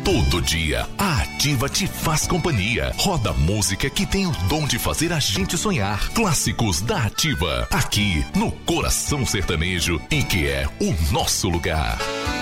Todo dia, a Ativa te faz companhia. Roda música que tem o dom de fazer a gente sonhar. Clássicos da Ativa, aqui no Coração Sertanejo, em que é o nosso lugar.